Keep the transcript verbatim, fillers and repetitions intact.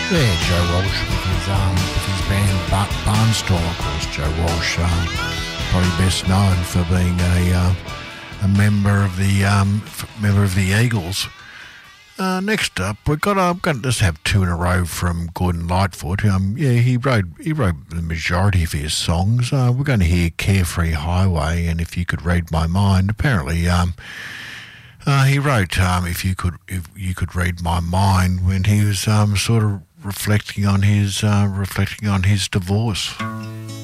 Yeah, Joe Walsh with his, um, with his band Bar- Barnstall, of course. Joe Walsh, um, probably best known for being a uh, a member of the um, f- member of the Eagles. Uh, next up, we've got. I'm going to just have two in a row from Gordon Lightfoot. Um, yeah, he wrote he wrote the majority of his songs. Uh, we're going to hear "Carefree Highway" and "If You Could Read My Mind." Apparently, um, uh, he wrote um, "If You Could If You Could Read My Mind" when he was um, sort of reflecting on his uh, reflecting on his divorce.